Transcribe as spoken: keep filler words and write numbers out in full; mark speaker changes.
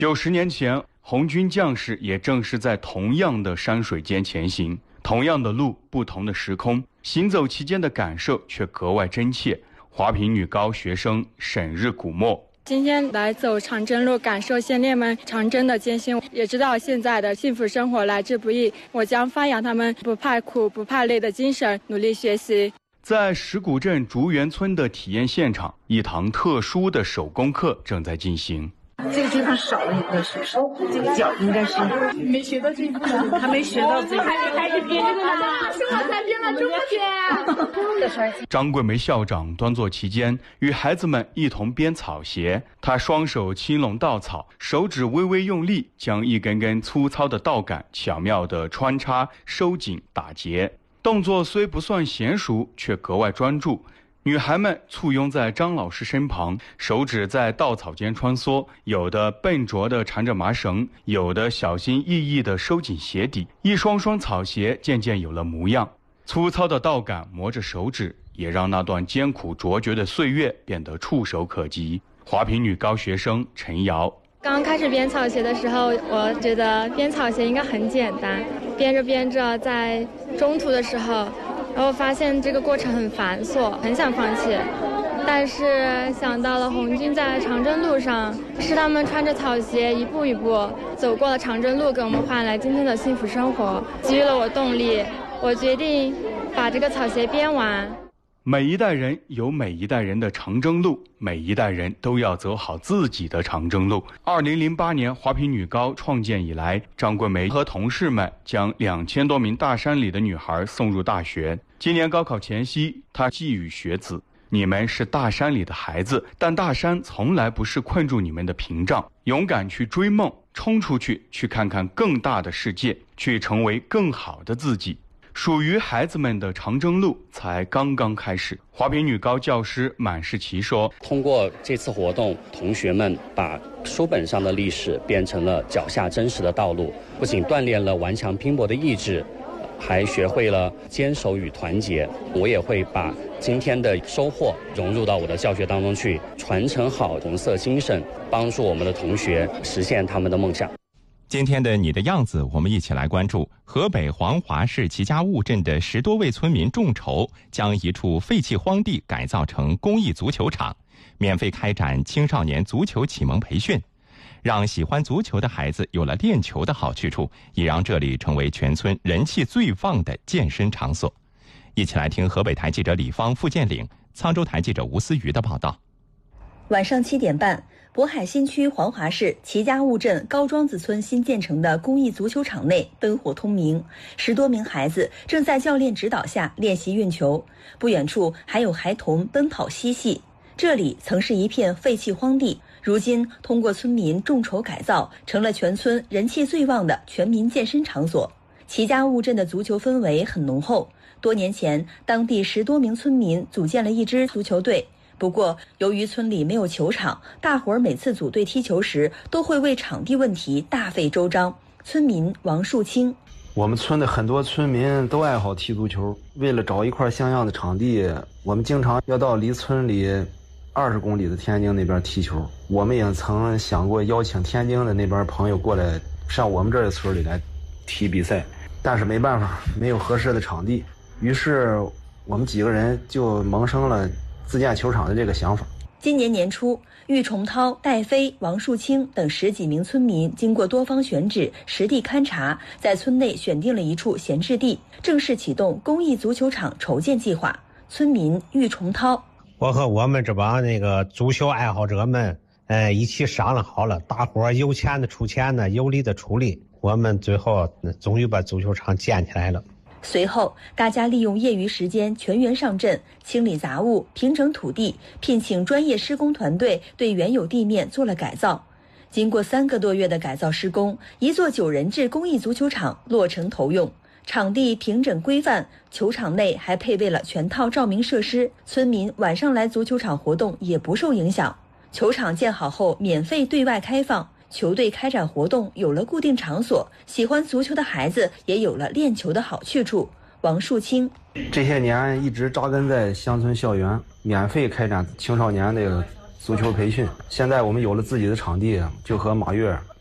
Speaker 1: 九十年前，红军将士也正是在同样的山水间前行，同样的路，不同的时空，行走其间的感受却格外真切。华坪女高学生沈日古墨。
Speaker 2: 今天来走长征路，感受先烈们长征的艰辛，也知道现在的幸福生活来之不易。我将发扬他们不怕苦、不怕累的精神，努力学习。
Speaker 1: 在石鼓镇竹园村的体验现场，一堂特殊的手工课正在进行。
Speaker 3: 这个地方少了一个是手，这个脚应该是
Speaker 4: 没学到这一步，
Speaker 3: 还没学到这个，
Speaker 4: 还没开始编这个呢，是我才编了这么久。
Speaker 1: 张桂梅校长端坐其间，与孩子们一同编草鞋。她双手轻拢稻草，手指微微用力，将一根根粗糙的稻杆巧妙地穿插、收紧、打结。动作虽不算娴熟，却格外专注。女孩们簇拥在张老师身旁，手指在稻草间穿梭，有的笨拙地缠着麻绳，有的小心翼翼地收紧鞋底，一双双草鞋渐渐有了模样。粗糙的稻杆磨着手指，也让那段艰苦卓绝的岁月变得触手可及。华坪女高学生陈瑶。
Speaker 2: 刚开始编草鞋的时候，我觉得编草鞋应该很简单，编着编着，在中途的时候然后发现这个过程很繁琐，很想放弃，但是想到了红军在长征路上，是他们穿着草鞋一步一步走过了长征路，给我们换来今天的幸福生活，给予了我动力。我决定把这个草鞋编完。
Speaker 1: 每一代人有每一代人的长征路，每一代人都要走好自己的长征路。二零零八年华坪女高创建以来，张桂梅和同事们将两千多名大山里的女孩送入大学。今年高考前夕，她寄语学子：你们是大山里的孩子，但大山从来不是困住你们的屏障，勇敢去追梦，冲出去，去看看更大的世界，去成为更好的自己。属于孩子们的长征路才刚刚开始。华坪女高教师满世奇说：
Speaker 5: 通过这次活动，同学们把书本上的历史变成了脚下真实的道路，不仅锻炼了顽强拼搏的意志，还学会了坚守与团结。我也会把今天的收获融入到我的教学当中去，传承好红色精神，帮助我们的同学实现他们的梦想。
Speaker 6: 今天的你的样子，我们一起来关注河北黄华市齐家坞镇的十多位村民众筹，将一处废弃荒地改造成公益足球场，免费开展青少年足球启蒙培训，让喜欢足球的孩子有了练球的好去处，也让这里成为全村人气最旺的健身场所。一起来听河北台记者李芳、傅建岭、沧州台记者吴思瑜的报道。
Speaker 7: 晚上七点半，渤海新区黄华市齐家坞镇高庄子村新建成的公益足球场内灯火通明，十多名孩子正在教练指导下练习运球，不远处还有孩童奔跑嬉戏。这里曾是一片废弃荒地，如今通过村民众筹改造，成了全村人气最旺的全民健身场所。齐家坞镇的足球氛围很浓厚，多年前当地十多名村民组建了一支足球队。不过，由于村里没有球场，大伙儿每次组队踢球时都会为场地问题大费周章。村民王树清：
Speaker 8: 我们村的很多村民都爱好踢足球，为了找一块像样的场地，我们经常要到离村里二十公里的天津那边踢球。我们也曾想过邀请天津的那边朋友过来上我们这儿的村里来踢比赛，但是没办法，没有合适的场地。于是我们几个人就萌生了自建球场的这个想法。
Speaker 7: 今年年初，郁崇涛、戴飞、王树清等十几名村民经过多方选址、实地勘察，在村内选定了一处闲置地，正式启动公益足球场筹建计划。村民郁崇涛：
Speaker 9: 我和我们这帮那个足球爱好者们，呃，一起商量好了，大伙儿有钱的出钱呢，有力的出力，我们最后终于把足球场建起来了。
Speaker 7: 随后，大家利用业余时间全员上阵，清理杂物、平整土地，聘请专业施工团队对原有地面做了改造。经过三个多月的改造施工，一座九人制公益足球场落成投用。场地平整规范，球场内还配备了全套照明设施，村民晚上来足球场活动也不受影响。球场建好后免费对外开放，球队开展活动有了固定场所，喜欢足球的孩子也有了练球的好去处。王树清：
Speaker 8: 这些年一直扎根在乡村校园，免费开展青少年的足球培训。现在我们有了自己的场地，就和马跃